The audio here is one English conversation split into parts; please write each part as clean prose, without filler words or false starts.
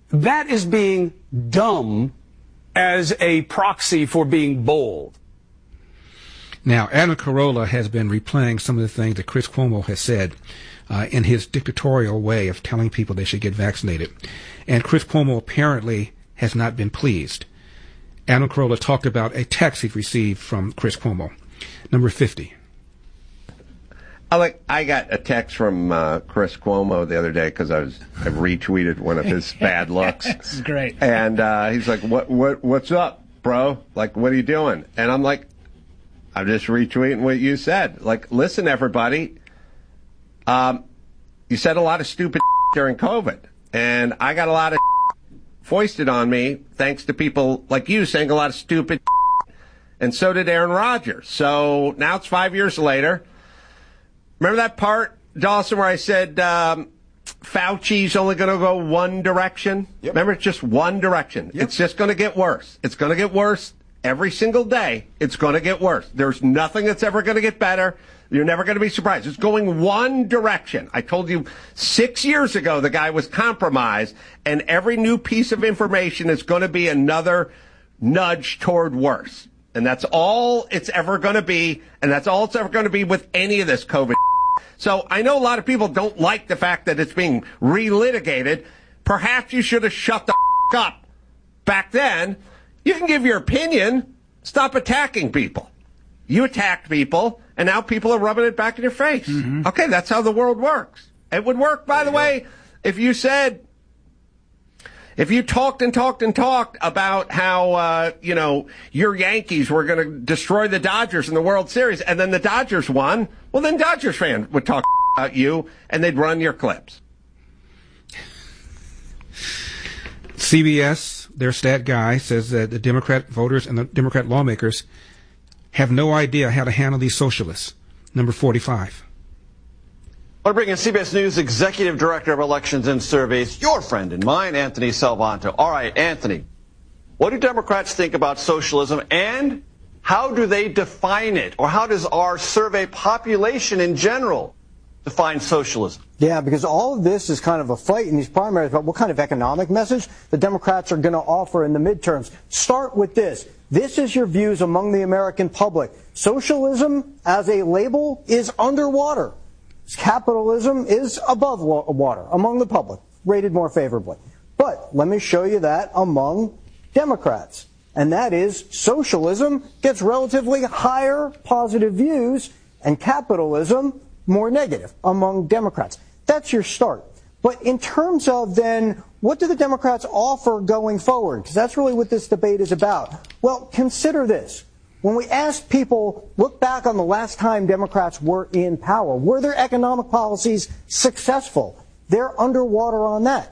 that is being dumb as a proxy for being bold. Now, Adam Carolla has been replaying some of the things that Chris Cuomo has said in his dictatorial way of telling people they should get vaccinated. And Chris Cuomo apparently has not been pleased. Adam Carolla talked about a text he received from Chris Cuomo. Number 50. I got a text from Chris Cuomo the other day because I retweeted one of his bad looks. This is great. And he's like, "What's up, bro? Like, what are you doing?" And I'm like, "I'm just retweeting what you said. Like, listen, everybody. You said a lot of stupid during COVID, and I got a lot of foisted on me thanks to people like you saying a lot of stupid, and so did Aaron Rodgers. So now it's 5 years later." Remember that part, Dawson, where I said Fauci's only going to go one direction? Yep. Remember, it's just one direction. Yep. It's just going to get worse. It's going to get worse every single day. It's going to get worse. There's nothing that's ever going to get better. You're never going to be surprised. It's going one direction. I told you 6 years ago the guy was compromised, and every new piece of information is going to be another nudge toward worse. And that's all it's ever going to be, and that's all it's ever going to be with any of this COVID. So I know a lot of people don't like the fact that it's being relitigated. Perhaps you should have shut the up back then. You can give your opinion. Stop attacking people. You attacked people, and now people are rubbing it back in your face. Mm-hmm. Okay, that's how the world works. It would work, by the way, if you talked and talked and talked about how, your Yankees were going to destroy the Dodgers in the World Series, and then the Dodgers won, well, then Dodgers fans would talk about you, and they'd run your clips. CBS, their stat guy, says that the Democrat voters and the Democrat lawmakers have no idea how to handle these socialists. Number 45. I want to bring in CBS News Executive Director of Elections and Surveys, your friend and mine, Anthony Salvanto. All right, Anthony, what do Democrats think about socialism, and how do they define it? Or how does our survey population in general define socialism? Yeah, because all of this is kind of a fight in these primaries about what kind of economic message the Democrats are going to offer in the midterms. Start with this. This is your views among the American public. Socialism as a label is underwater. Capitalism is above water among the public, rated more favorably. But let me show you that among Democrats. And that is socialism gets relatively higher positive views and capitalism more negative among Democrats. That's your start. But in terms of then, what do the Democrats offer going forward? Because that's really what this debate is about. Well, consider this. When we asked people, look back on the last time Democrats were in power, were their economic policies successful? They're underwater on that.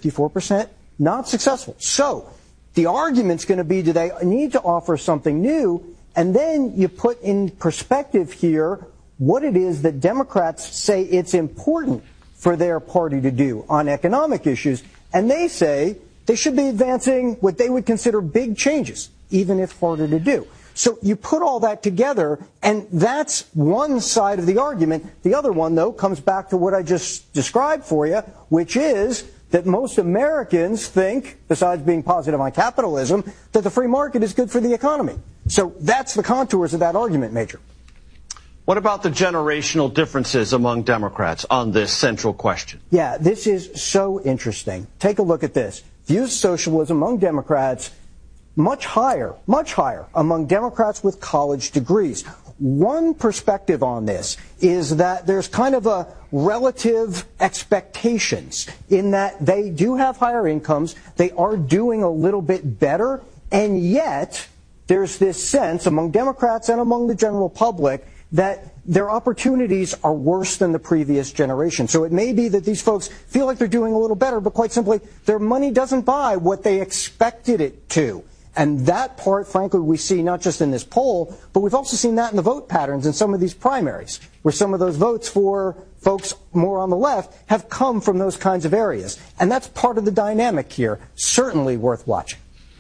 54% not successful. So the argument's going to be, do they need to offer something new? And then you put in perspective here what it is that Democrats say it's important for their party to do on economic issues. And they say they should be advancing what they would consider big changes, even if harder to do. So you put all that together, and that's one side of the argument. The other one, though, comes back to what I just described for you, which is that most Americans think, besides being positive on capitalism, that the free market is good for the economy. So that's the contours of that argument, Major. What about the generational differences among Democrats on this central question? Yeah, this is so interesting. Take a look at this. Views of socialism among Democrats much higher among Democrats with college degrees. One perspective on this is that there's kind of a relative expectations in that they do have higher incomes, they are doing a little bit better, and yet there's this sense among Democrats and among the general public that their opportunities are worse than the previous generation. So it may be that these folks feel like they're doing a little better, but quite simply, their money doesn't buy what they expected it to. And that part, frankly, we see not just in this poll, but we've also seen that in the vote patterns in some of these primaries, where some of those votes for folks more on the left have come from those kinds of areas. And that's part of the dynamic here. Certainly worth watching.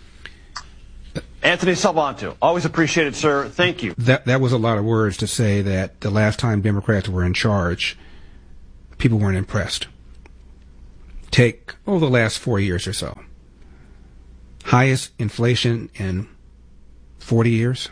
Anthony Salvanto, always appreciated, sir. Thank you. That was a lot of words to say that the last time Democrats were in charge, people weren't impressed. Take over the last 4 years or so. Highest inflation in 40 years.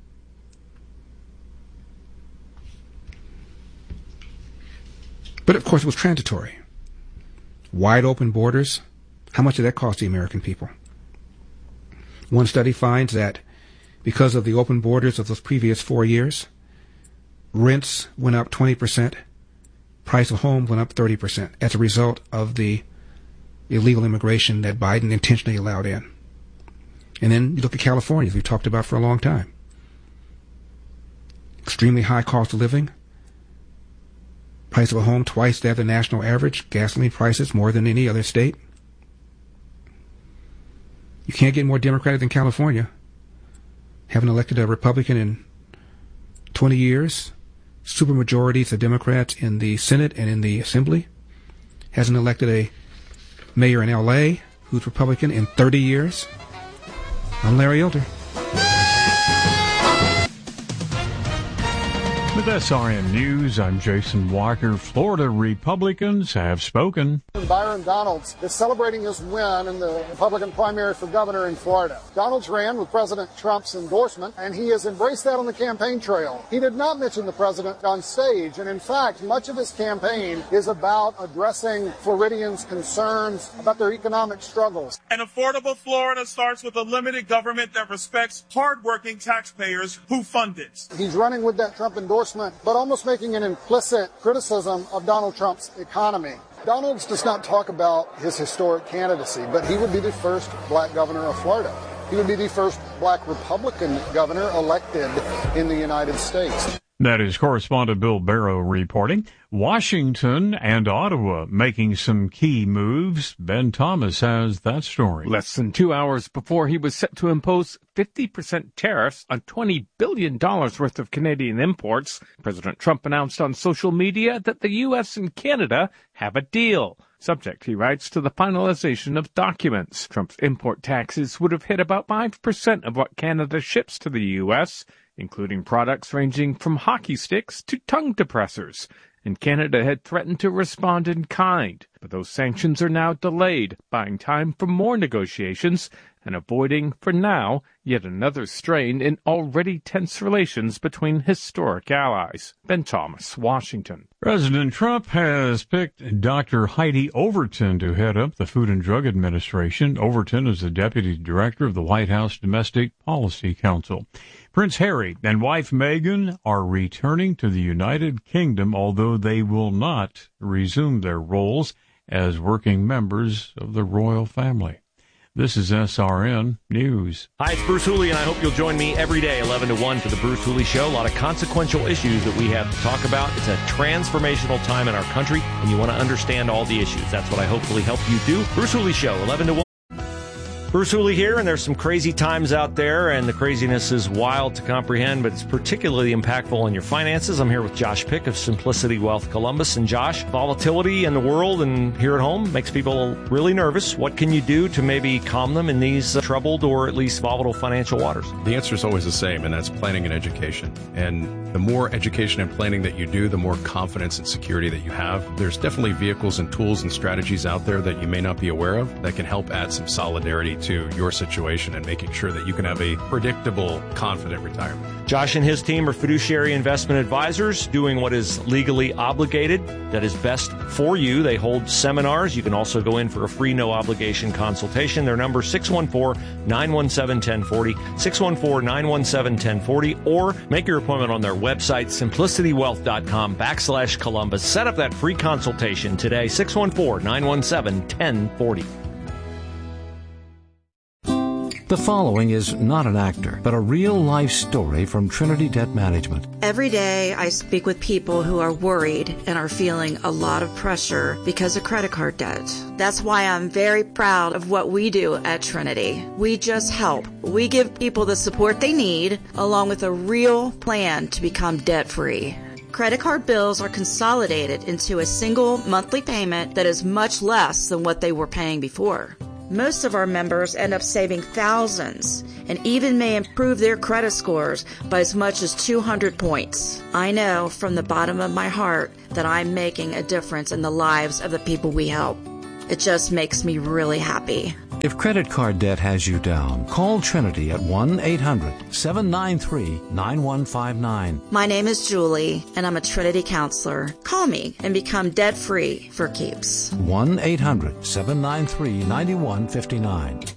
But of course it was transitory. Wide open borders. How much did that cost the American people? One study finds that because of the open borders of those previous 4 years, rents went up 20%, price of home went up 30% as a result of the illegal immigration that Biden intentionally allowed in. And then you look at California, as we've talked about for a long time. Extremely high cost of living. Price of a home twice that of the national average. Gasoline prices more than any other state. You can't get more Democratic than California. Haven't elected a Republican in 20 years. Supermajorities of Democrats in the Senate and in the Assembly. Hasn't elected a mayor in L.A. who's Republican in 30 years. I'm Larry Elder. With SRN News, I'm Jason Walker. Florida Republicans have spoken. Byron Donalds is celebrating his win in the Republican primary for governor in Florida. Donalds ran with President Trump's endorsement, and he has embraced that on the campaign trail. He did not mention the president on stage, and in fact, much of his campaign is about addressing Floridians' concerns about their economic struggles. An affordable Florida starts with a limited government that respects hardworking taxpayers who fund it. He's running with that Trump endorsement, but almost making an implicit criticism of Donald Trump's economy. Donalds does not talk about his historic candidacy, but he would be the first black governor of Florida. He would be the first black Republican governor elected in the United States. That is correspondent Bill Barrow reporting. Washington and Ottawa making some key moves. Ben Thomas has that story. Less than 2 hours before he was set to impose 50% tariffs on $20 billion worth of Canadian imports, President Trump announced on social media that the U.S. and Canada have a deal. Subject, he writes, to the finalization of documents. Trump's import taxes would have hit about 5% of what Canada ships to the U.S., including products ranging from hockey sticks to tongue depressors. And Canada had threatened to respond in kind, but those sanctions are now delayed, buying time for more negotiations and avoiding, for now, yet another strain in already tense relations between historic allies. Ben Thomas, Washington. President Trump has picked Dr. Heidi Overton to head up the Food and Drug Administration. Overton is the Deputy Director of the White House Domestic Policy Council. Prince Harry and wife Meghan are returning to the United Kingdom, although they will not resume their roles as working members of the royal family. This is SRN News. Hi, it's Bruce Hooley, and I hope you'll join me every day, 11 to 1, for the Bruce Hooley Show. A lot of consequential issues that we have to talk about. It's a transformational time in our country, and you want to understand all the issues. That's what I hopefully help you do. Bruce Hooley Show, 11 to 1. Bruce Hooley here, and there's some crazy times out there, and the craziness is wild to comprehend, but it's particularly impactful on your finances. I'm here with Josh Pick of Simplicity Wealth Columbus. And Josh, volatility in the world and here at home makes people really nervous. What can you do to maybe calm them in these troubled or at least volatile financial waters? The answer is always the same, and that's planning and education. And the more education and planning that you do, the more confidence and security that you have. There's definitely vehicles and tools and strategies out there that you may not be aware of that can help add some solidarity to your situation and making sure that you can have a predictable, confident retirement. Josh and his team are fiduciary investment advisors doing what is legally obligated, that is best for you. They hold seminars. You can also go in for a free, no-obligation consultation. Their number is 614-917-1040, 614-917-1040, or make your appointment on their website, simplicitywealth.com/Columbus. Set up that free consultation today, 614-917-1040. The following is not an actor, but a real-life story from Trinity Debt Management. Every day I speak with people who are worried and are feeling a lot of pressure because of credit card debt. That's why I'm very proud of what we do at Trinity. We just help. We give people the support they need, along with a real plan to become debt-free. Credit card bills are consolidated into a single monthly payment that is much less than what they were paying before. Most of our members end up saving thousands and even may improve their credit scores by as much as 200 points. I know from the bottom of my heart that I'm making a difference in the lives of the people we help. It just makes me really happy. If credit card debt has you down, call Trinity at 1-800-793-9159. My name is Julie, and I'm a Trinity counselor. Call me and become debt-free for keeps. 1-800-793-9159.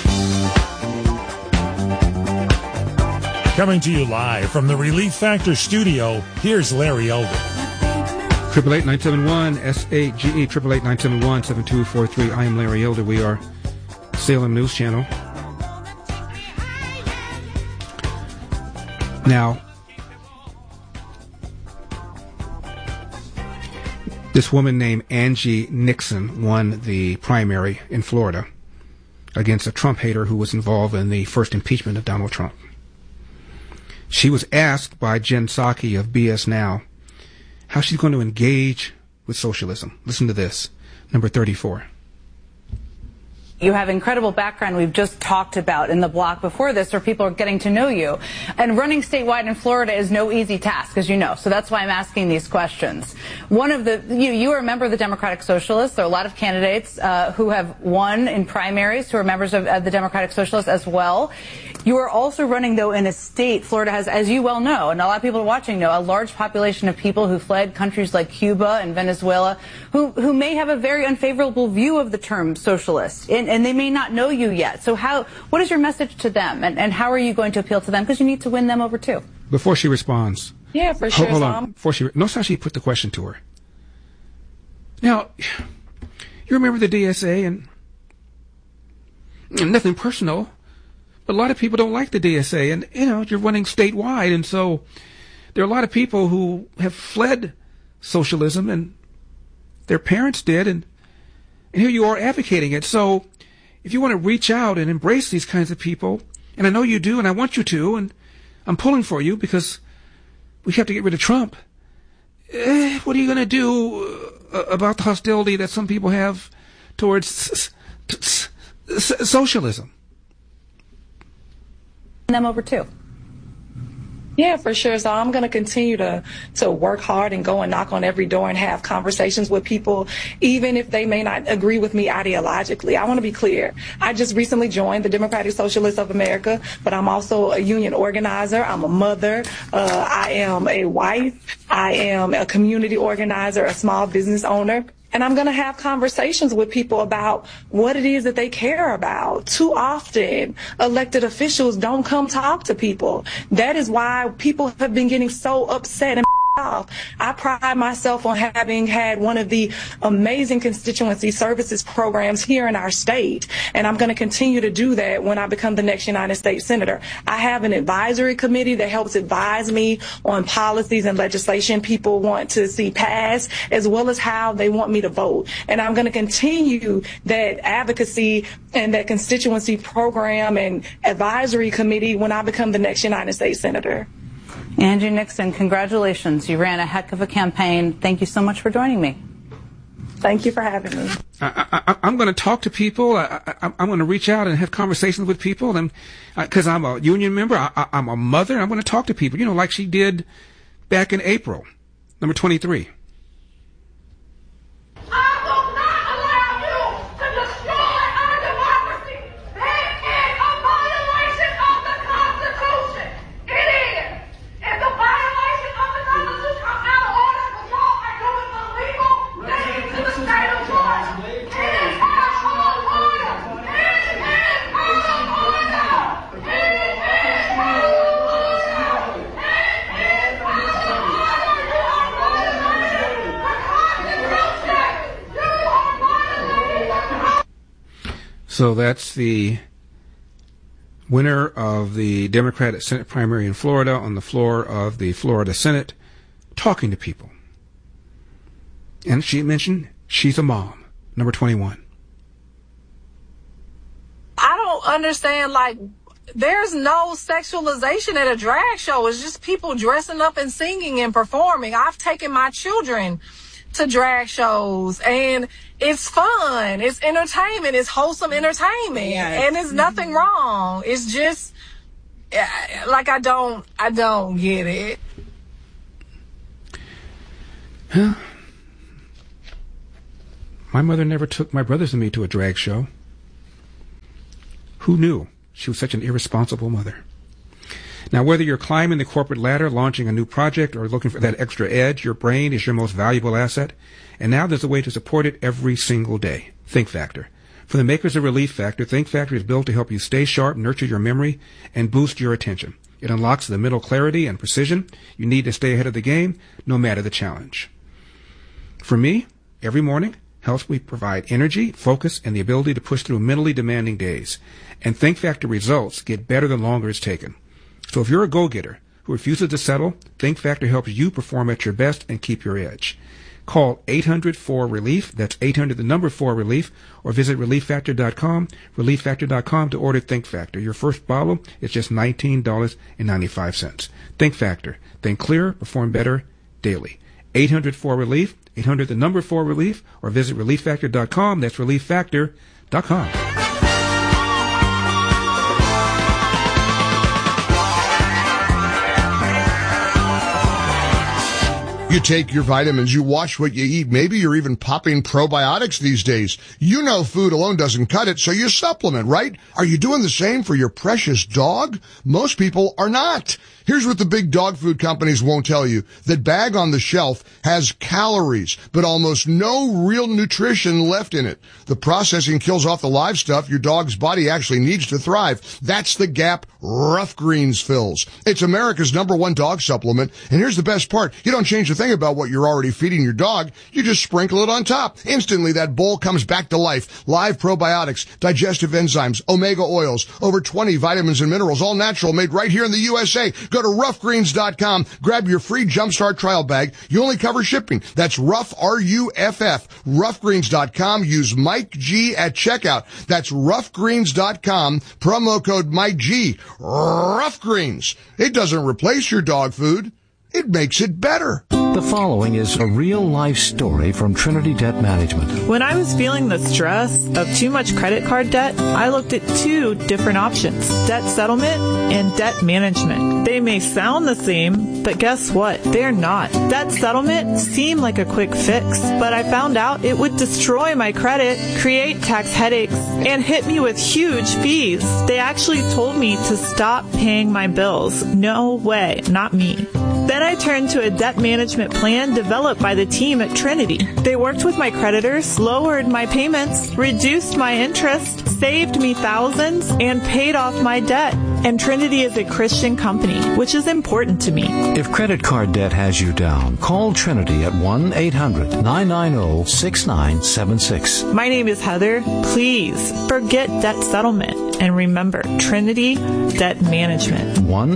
Coming to you live from the Relief Factor studio, here's Larry Elder. 888-971-SAGE, 888-971-7243. I am Larry Elder. We are Salem News Channel. Now, this woman named Angie Nixon won the primary in Florida against a Trump hater who was involved in the first impeachment of Donald Trump. She was asked by Jen Psaki of BS Now how she's going to engage with socialism. Listen to this, number 34. You have incredible background we've just talked about in the block before this, where people are getting to know you. And running statewide in Florida is no easy task, as you know. So that's why I'm asking these questions. You are a member of the Democratic Socialists. There are a lot of candidates who have won in primaries who are members of the Democratic Socialists as well. You are also running, though, in a state, Florida has, as you well know, and a lot of people watching know, a large population of people who fled countries like Cuba and Venezuela, who may have a very unfavorable view of the term socialist, and they may not know you yet. So what is your message to them, and how are you going to appeal to them? Because you need to win them over, too. Before she responds. Yeah, for sure, hold on. Notice how she put the question to her. Now, you remember the DSA, and nothing personal, but a lot of people don't like the DSA, and, you're running statewide, and so there are a lot of people who have fled socialism, and their parents did, and here you are advocating it. So if you want to reach out and embrace these kinds of people, and I know you do, and I want you to, and I'm pulling for you because we have to get rid of Trump, what are you going to do about the hostility that some people have towards socialism? Them over too. Yeah, for sure. So I'm going to continue to work hard and go and knock on every door and have conversations with people, even if they may not agree with me ideologically. I want to be clear. I just recently joined the Democratic Socialists of America, but I'm also a union organizer. I'm a mother. I am a wife. I am a community organizer, a small business owner. And I'm going to have conversations with people about what it is that they care about. Too often, elected officials don't come talk to people. That is why people have been getting so upset and off. I pride myself on having had one of the amazing constituency services programs here in our state, and I'm going to continue to do that when I become the next United States Senator. I have an advisory committee that helps advise me on policies and legislation people want to see passed, as well as how they want me to vote. And I'm going to continue that advocacy and that constituency program and advisory committee when I become the next United States Senator. Angie Nixon, congratulations. You ran a heck of a campaign. Thank you so much for joining me. Thank you for having me. I'm going to talk to people. I'm going to reach out and have conversations with people. And because I'm a union member, I'm a mother. I'm going to talk to people, like she did back in April. Number 23. So that's the winner of the Democratic Senate primary in Florida on the floor of the Florida Senate, talking to people. And she mentioned she's a mom. Number 21. I don't understand, there's no sexualization at a drag show. It's just people dressing up and singing and performing. I've taken my children to drag shows, and it's fun, it's entertainment, it's wholesome entertainment, and there's nothing wrong. It's just I don't get it. My mother never took my brothers and me to a drag show. Who knew she was such an irresponsible mother? Now, whether you're climbing the corporate ladder, launching a new project, or looking for that extra edge, your brain is your most valuable asset. And now there's a way to support it every single day. Think Factor. For the makers of Relief Factor, Think Factor is built to help you stay sharp, nurture your memory, and boost your attention. It unlocks the mental clarity and precision you need to stay ahead of the game, no matter the challenge. For me, every morning helps me provide energy, focus, and the ability to push through mentally demanding days. And Think Factor results get better the longer it's taken. So if you're a go-getter who refuses to settle, Think Factor helps you perform at your best and keep your edge. Call 800-4-RELIEF, that's 800-4-RELIEF, or visit ReliefFactor.com, ReliefFactor.com to order Think Factor. Your first bottle is just $19.95. Think Factor. Think clearer, perform better daily. 800-4-RELIEF, 800-4-RELIEF, or visit ReliefFactor.com, that's ReliefFactor.com. You take your vitamins, you watch what you eat. Maybe you're even popping probiotics these days. You know food alone doesn't cut it, so you supplement, right? Are you doing the same for your precious dog? Most people are not. Here's what the big dog food companies won't tell you. That bag on the shelf has calories, but almost no real nutrition left in it. The processing kills off the live stuff your dog's body actually needs to thrive. That's the gap Rough Greens fills. It's America's #1 dog supplement, and here's the best part. You don't change a thing about what you're already feeding your dog. You just sprinkle it on top. Instantly, that bowl comes back to life. Live probiotics, digestive enzymes, omega oils, over 20 vitamins and minerals, all natural, made right here in the USA. Go to roughgreens.com, grab your free Jumpstart trial bag. You only cover shipping. That's Rough, R-U-F-F, roughgreens.com. Use Mike G at checkout. That's roughgreens.com, promo code Mike G. Rough Greens. It doesn't replace your dog food. It makes it better. The following is a real-life story from Trinity Debt Management. When I was feeling the stress of too much credit card debt, I looked at two different options: debt settlement and debt management. They may sound the same, but guess what? They're not. Debt settlement seemed like a quick fix, but I found out it would destroy my credit, create tax headaches, and hit me with huge fees. They actually told me to stop paying my bills. No way, not me. Then I turned to a debt management plan developed by the team at Trinity. They worked with my creditors, lowered my payments, reduced my interest, saved me thousands, and paid off my debt. And Trinity is a Christian company, which is important to me. If credit card debt has you down, call Trinity at 1-800-990-6976. My name is Heather. Please forget debt settlement and remember Trinity Debt Management.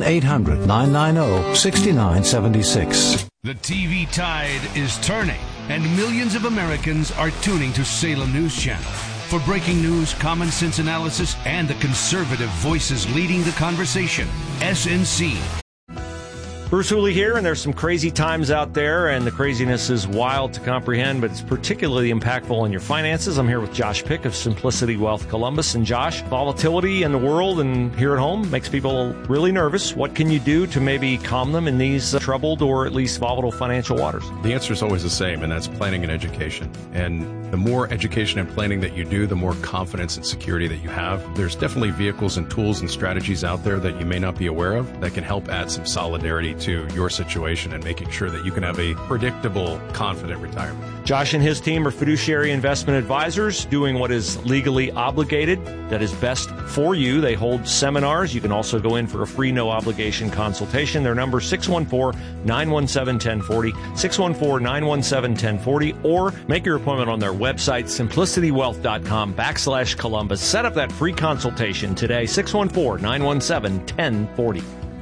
1-800-990-6976. The TV tide is turning, and millions of Americans are tuning to Salem News Channel. For breaking news, common sense analysis, and the conservative voices leading the conversation, SNC. Bruce Hooley here, and there's some crazy times out there, and the craziness is wild to comprehend, but it's particularly impactful on your finances. I'm here with Josh Pick of Simplicity Wealth Columbus. And Josh, volatility in the world and here at home makes people really nervous. What can you do to maybe calm them in these troubled or at least volatile financial waters? The answer is always the same, and that's planning and education. And the more education and planning that you do, the more confidence and security that you have. There's definitely vehicles and tools and strategies out there that you may not be aware of that can help add some solidarity to your situation and making sure that you can have a predictable, confident retirement. Josh and his team are fiduciary investment advisors doing what is legally obligated, that is best for you. They hold seminars. You can also go in for a free, no-obligation consultation. Their number is 614-917-1040, 614-917-1040, or make your appointment on their website, simplicitywealth.com/Columbus. Set up that free consultation today, 614-917-1040.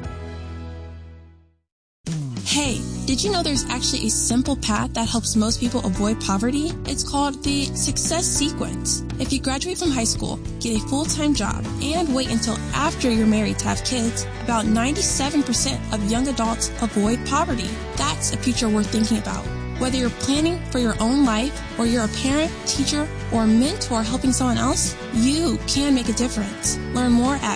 Hey, did you know there's actually a simple path that helps most people avoid poverty? It's called the Success Sequence. If you graduate from high school, get a full-time job, and wait until after you're married to have kids, about 97% of young adults avoid poverty. That's a future worth thinking about. Whether you're planning for your own life, or you're a parent, teacher, or mentor helping someone else, you can make a difference. Learn more at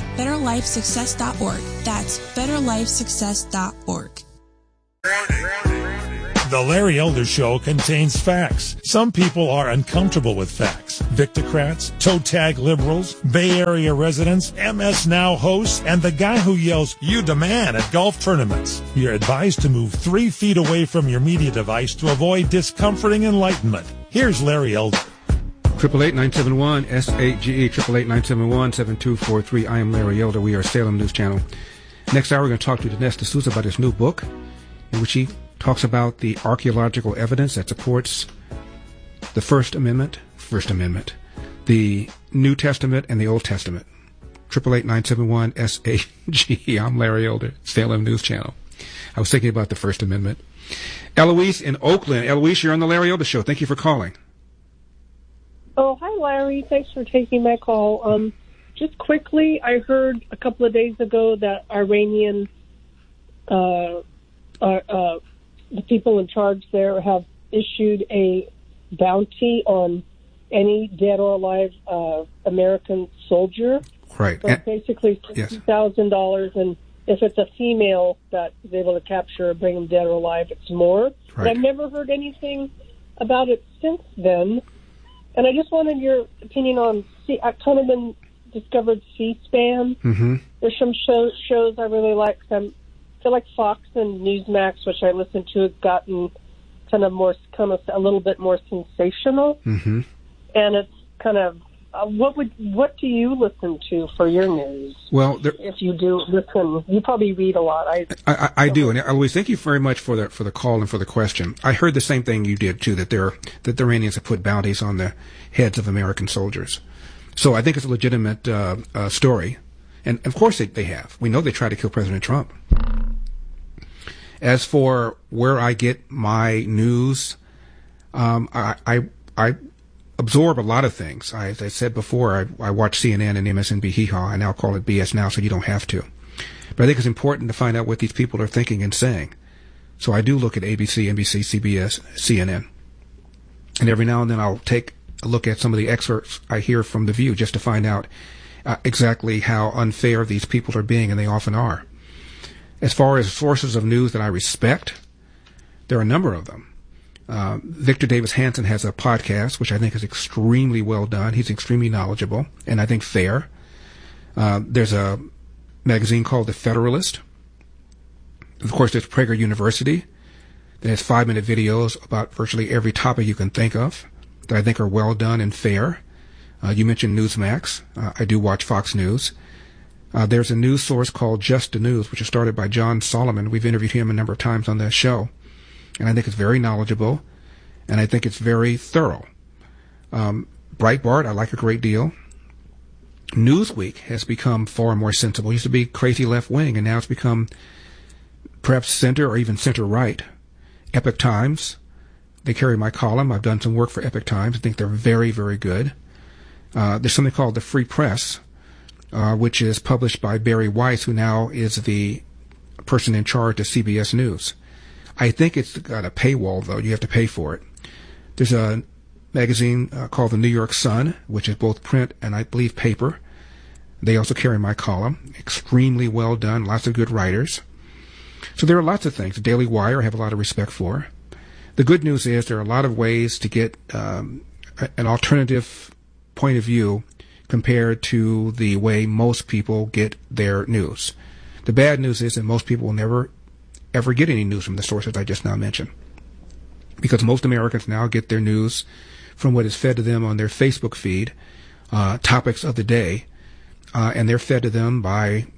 betterlifesuccess.org. That's betterlifesuccess.org. The Larry Elder Show contains facts. Some people are uncomfortable with facts. Victocrats, toe tag liberals, Bay Area residents, MS Now hosts, and the guy who yells, "You demand" at golf tournaments. You're advised to move 3 feet away from your media device to avoid discomforting enlightenment. Here's Larry Elder. 888-971-SAGE, 888-971-7243. I am Larry Elder. We are Salem News Channel. Next hour, we're going to talk to Dinesh D'Souza about his new book, in which he talks about the archaeological evidence that supports the First Amendment, the New Testament, and the Old Testament. 888-971-SAGE. I'm Larry Elder, Salem News Channel. I was thinking about the First Amendment. Eloise in Oakland. Eloise, you're on the Larry Elder Show. Thank you for calling. Oh, hi, Larry. Thanks for taking my call. Just quickly, I heard a couple of days ago that Iranian the people in charge there have issued a bounty on any dead or alive American soldier. Right. So basically $50,000, and if it's a female that is able to capture or bring them dead or alive, it's more. Right. But I've never heard anything about it since then. And I just wanted your opinion on, I've kind of been discovered C-SPAN. Mm-hmm. There's some shows I really like. I feel like Fox and Newsmax, which I listen to, have gotten kind of a little bit more sensational. Mm-hmm. And it's kind of, what do you listen to for your news? Well, if you do listen, you probably read a lot. I do, and Eloise, thank you very much for the call and for the question. I heard the same thing you did too, that the Iranians have put bounties on the heads of American soldiers. So I think it's a legitimate story, and of course they have. We know they tried to kill President Trump. As for where I get my news, I absorb a lot of things. As I said before, I watch CNN and MSNBC hee-haw. I now call it BS now, so you don't have to. But I think it's important to find out what these people are thinking and saying. So I do look at ABC, NBC, CBS, CNN. And every now and then I'll take a look at some of the excerpts I hear from The View just to find out exactly how unfair these people are being, and they often are. As far as sources of news that I respect, there are a number of them. Victor Davis Hanson has a podcast, which I think is extremely well done. He's extremely knowledgeable and I think fair. There's a magazine called The Federalist. Of course, there's Prager University that has 5-minute videos about virtually every topic you can think of that I think are well done and fair. You mentioned Newsmax. I do watch Fox News. There's a news source called Just the News, which is started by John Solomon. We've interviewed him a number of times on the show. And I think it's very knowledgeable, and I think it's very thorough. Breitbart, I like a great deal. Newsweek has become far more sensible. It used to be crazy left-wing, and now it's become perhaps center or even center-right. Epoch Times, they carry my column. I've done some work for Epoch Times. I think they're very, very good. There's something called the Free Press, which is published by Barry Weiss, who now is the person in charge of CBS News. I think it's got a paywall, though. You have to pay for it. There's a magazine called the New York Sun, which is both print and, I believe, paper. They also carry my column. Extremely well done. Lots of good writers. So there are lots of things. The Daily Wire I have a lot of respect for. The good news is there are a lot of ways to get an alternative point of view compared to the way most people get their news. The bad news is that most people will never ever get any news from the sources I just now mentioned, because most Americans now get their news from what is fed to them on their Facebook feed, topics of the day, and they're fed to them by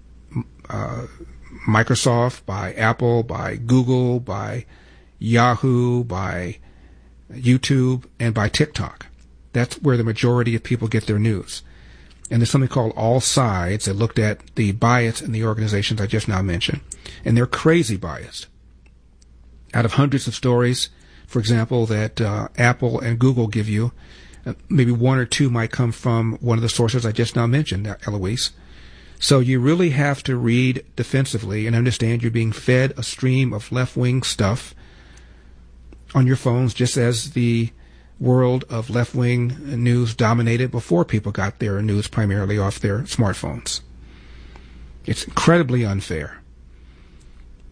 Microsoft, by Apple, by Google, by Yahoo, by YouTube, and by TikTok. That's where the majority of people get their news. And there's something called All Sides that looked at the bias in the organizations I just now mentioned. And they're crazy biased. Out of hundreds of stories, for example, that Apple and Google give you, maybe 1 or 2 might come from one of the sources I just now mentioned, Eloise. So you really have to read defensively and understand you're being fed a stream of left-wing stuff on your phones, just as the world of left-wing news dominated before people got their news primarily off their smartphones. It's incredibly unfair.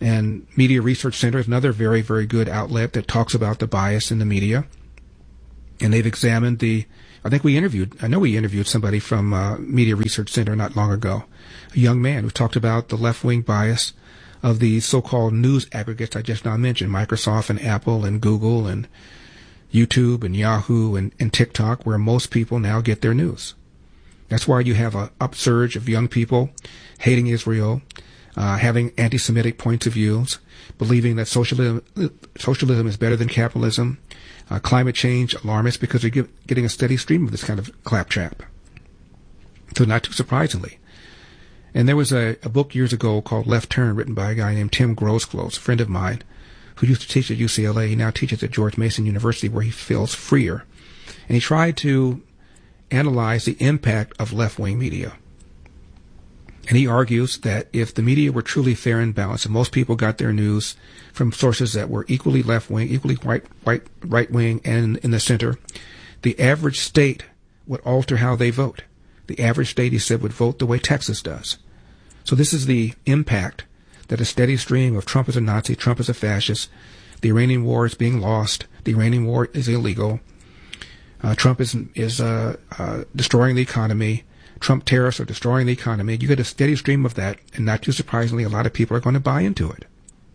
And Media Research Center is another very, very good outlet that talks about the bias in the media. And they've examined I know we interviewed somebody from Media Research Center not long ago, a young man who talked about the left-wing bias of the so-called news aggregates I just now mentioned, Microsoft and Apple and Google and YouTube and Yahoo and TikTok, where most people now get their news. That's why you have an upsurge of young people hating Israel, having anti-Semitic points of views, believing that socialism is better than capitalism, climate change alarmists, because they're getting a steady stream of this kind of claptrap. So not too surprisingly. And there was a book years ago called Left Turn, written by a guy named Tim Grosclose, a friend of mine, who used to teach at UCLA. He now teaches at George Mason University, where he feels freer. And he tried to analyze the impact of left-wing media. And he argues that if the media were truly fair and balanced, and most people got their news from sources that were equally left-wing, equally right-wing, and in the center, the average state would alter how they vote. The average state, he said, would vote the way Texas does. So this is the impact that a steady stream of Trump is a Nazi, Trump is a fascist, the Iranian war is being lost, the Iranian war is illegal, Trump is destroying the economy, Trump tariffs are destroying the economy. You get a steady stream of that, and not too surprisingly, a lot of people are going to buy into it.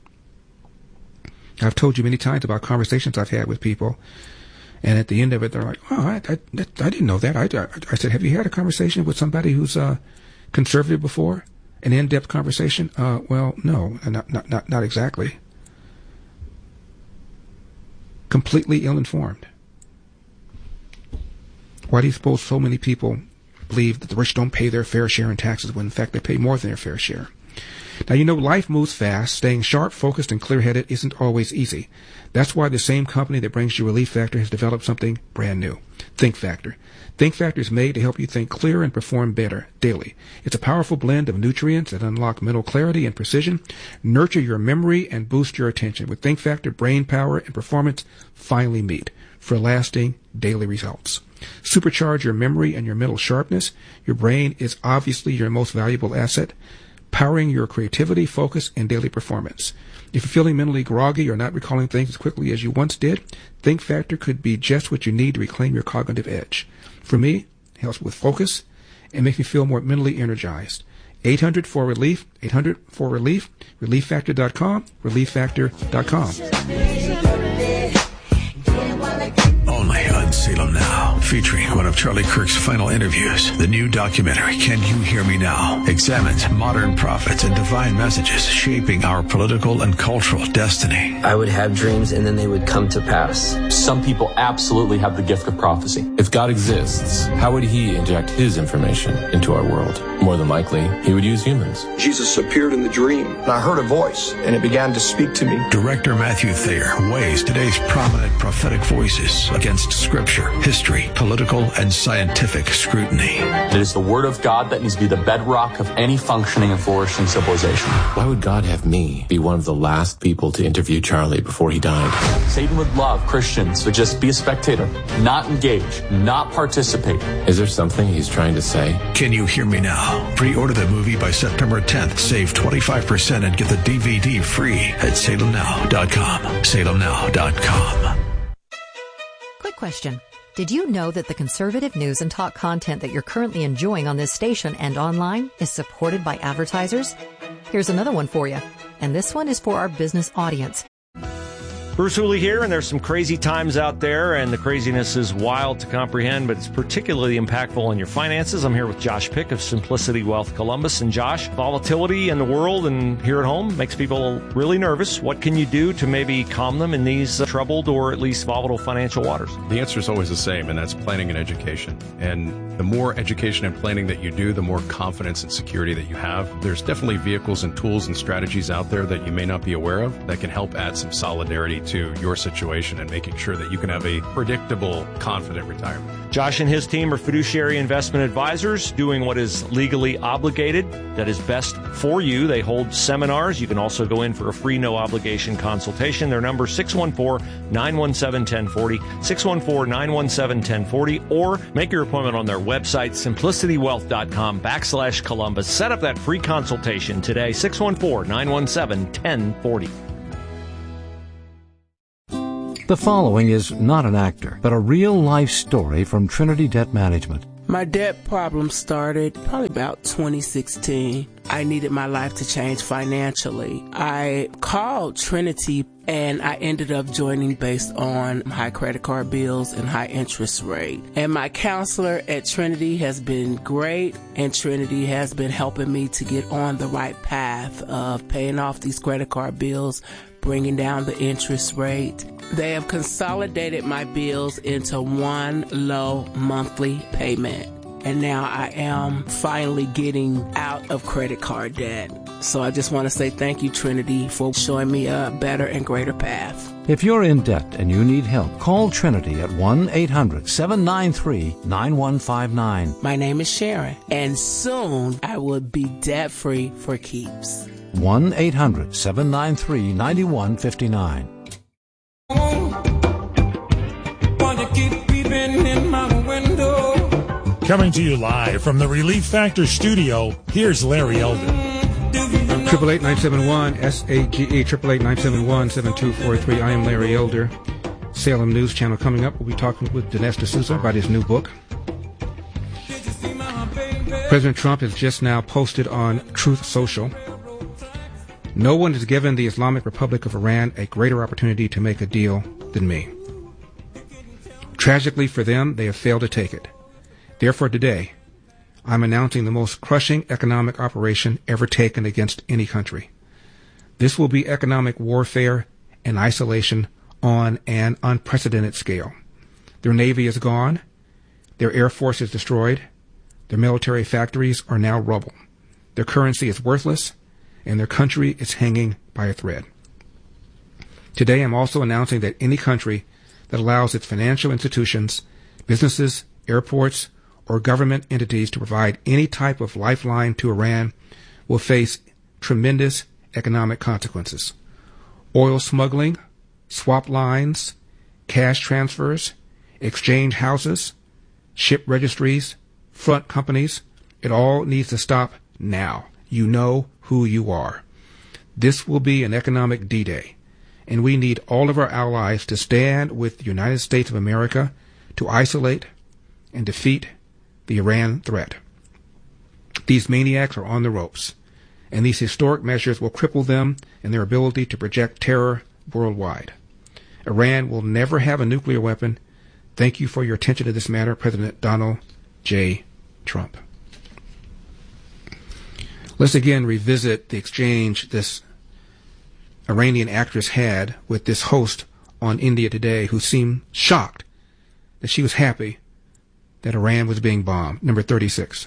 I've told you many times about conversations I've had with people, and at the end of it, they're like, "Oh, I didn't know that." I said, "Have you had a conversation with somebody who's conservative before? An in-depth conversation?" Well, no, not exactly. Completely ill-informed. Why do you suppose so many people believe that the rich don't pay their fair share in taxes when in fact they pay more than their fair share? Now, life moves fast. Staying sharp, focused, and clear-headed isn't always easy. That's why the same company that brings you Relief Factor has developed something brand new, Think Factor. Think Factor is made to help you think clearer and perform better daily. It's a powerful blend of nutrients that unlock mental clarity and precision, nurture your memory, and boost your attention. With Think Factor, brain power and performance finally meet for lasting daily results. Supercharge your memory and your mental sharpness. Your brain is obviously your most valuable asset, powering your creativity, focus, and daily performance. If you're feeling mentally groggy or not recalling things as quickly as you once did, Think Factor could be just what you need to reclaim your cognitive edge. For me, it helps with focus and makes me feel more mentally energized. 800-4-RELIEF, 800-4-RELIEF, ReliefFactor.com, ReliefFactor.com. Only on Salem Now, featuring one of Charlie Kirk's final interviews. The new documentary, Can You Hear Me Now?, examines modern prophets and divine messages shaping our political and cultural destiny. I would have dreams and then they would come to pass. Some people absolutely have the gift of prophecy. If God exists, how would he inject his information into our world? More than likely, he would use humans. Jesus appeared in the dream, and I heard a voice, and it began to speak to me. Director Matthew Thayer weighs today's prominent prophetic voices against scripture, history, political, and scientific scrutiny. It is the word of God that needs to be the bedrock of any functioning and flourishing civilization. Why would God have me be one of the last people to interview Charlie before he died? Satan would love Christians to just be a spectator, not engage, not participate. Is there something he's trying to say? Can You Hear Me Now? Pre-order the movie by September 10th. Save 25% and get the DVD free at salemnow.com. salemnow.com. Quick question. Did you know that the conservative news and talk content that you're currently enjoying on this station and online is supported by advertisers? Here's another one for you. And this one is for our business audience. Bruce Hooley here, and there's some crazy times out there, and the craziness is wild to comprehend, but it's particularly impactful on your finances. I'm here with Josh Pick of Simplicity Wealth Columbus. And Josh, volatility in the world and here at home makes people really nervous. What can you do to maybe calm them in these troubled or at least volatile financial waters? The answer is always the same, and that's planning and education. And the more education and planning that you do, the more confidence and security that you have. There's definitely vehicles and tools and strategies out there that you may not be aware of that can help add some solidarity to your situation and making sure that you can have a predictable, confident retirement. Josh and his team are fiduciary investment advisors doing what is legally obligated, that is best for you. They hold seminars. You can also go in for a free, no-obligation consultation. Their number is 614-917-1040, 614-917-1040, or make your appointment on their website, simplicitywealth.com/Columbus. Set up that free consultation today, 614-917-1040. The following is not an actor, but a real-life story from Trinity Debt Management. My debt problem started probably about 2016. I needed my life to change financially. I called Trinity and I ended up joining based on high credit card bills and high interest rate. And my counselor at Trinity has been great, and Trinity has been helping me to get on the right path of paying off these credit card bills, bringing down the interest rate. They have consolidated my bills into one low monthly payment. And now I am finally getting out of credit card debt. So I just want to say thank you, Trinity, for showing me a better and greater path. If you're in debt and you need help, call Trinity at 1-800-793-9159. My name is Sharon, and soon I will be debt-free for keeps. 1-800-793-9159. Coming to you live from the Relief Factor studio, here's Larry Elder. 888-971-SAGE, 888-971-7243. I am Larry Elder. Salem News Channel coming up. We'll be talking with Dinesh D'Souza about his new book. President Trump has just now posted on Truth Social, "No one has given the Islamic Republic of Iran a greater opportunity to make a deal than me. Tragically for them, they have failed to take it. Therefore, today, I'm announcing the most crushing economic operation ever taken against any country. This will be economic warfare and isolation on an unprecedented scale. Their navy is gone, their air force is destroyed, their military factories are now rubble, their currency is worthless, and their country is hanging by a thread. Today, I'm also announcing that any country that allows its financial institutions, businesses, airports, or government entities to provide any type of lifeline to Iran will face tremendous economic consequences. Oil smuggling, swap lines, cash transfers, exchange houses, ship registries, front companies, it all needs to stop now. You know who you are. This will be an economic D-Day, and we need all of our allies to stand with the United States of America to isolate and defeat the Iran threat. These maniacs are on the ropes, and these historic measures will cripple them in their ability to project terror worldwide. Iran will never have a nuclear weapon. Thank you for your attention to this matter, President Donald J. Trump." Let's again revisit the exchange this Iranian actress had with this host on India Today, who seemed shocked that she was happy that Iran was being bombed. Number 36.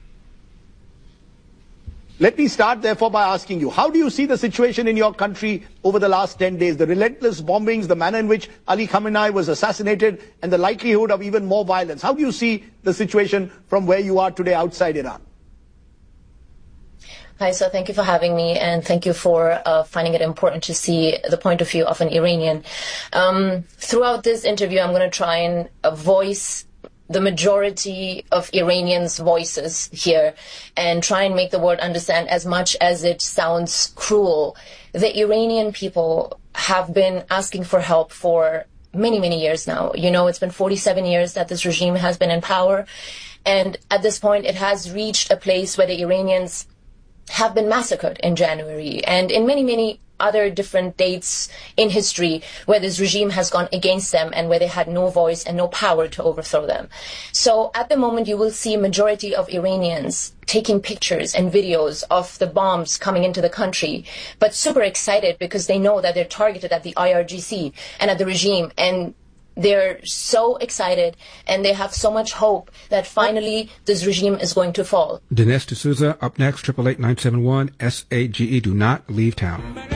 Let me start, therefore, by asking you, how do you see the situation in your country over the last 10 days? The relentless bombings, the manner in which Ali Khamenei was assassinated, and the likelihood of even more violence. How do you see the situation from where you are today outside Iran? Hi, so thank you for having me, and thank you for finding it important to see the point of view of an Iranian. Throughout this interview, I'm going to try and voice the majority of Iranians' voices here and try and make the world understand, as much as it sounds cruel. The Iranian people have been asking for help for many, many years now. You know, it's been 47 years that this regime has been in power, and at this point it has reached a place where the Iranians have been massacred in January and in many, many other different dates in history where this regime has gone against them and where they had no voice and no power to overthrow them. So at the moment, you will see a majority of Iranians taking pictures and videos of the bombs coming into the country, but super excited because they know that they're targeted at the IRGC and at the regime, and they're so excited and they have so much hope that finally this regime is going to fall. Dinesh D'Souza up next, 888-971-SAGE. Do not leave town.